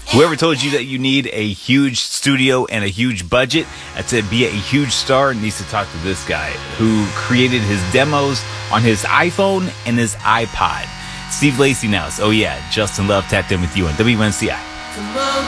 Whoever told you that you need a huge studio and a huge budget to be a huge star needs to talk to this guy who created his demos on his iPhone and his iPod. Steve Lacy now. Oh yeah, Justin Love tapped in with you on WNCI. Come on,